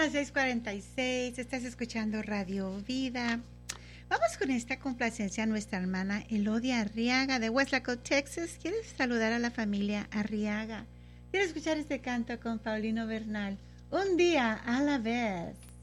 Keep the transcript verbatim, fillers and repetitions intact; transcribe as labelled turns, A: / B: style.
A: las seis cuarenta y seis, estás escuchando Radio Vida. Vamos con esta complacencia a nuestra hermana Elodia Arriaga de Westlaco, Texas. ¿Quieres saludar a la familia Arriaga? Quiero escuchar este canto con Paulino Bernal. Un día a la vez.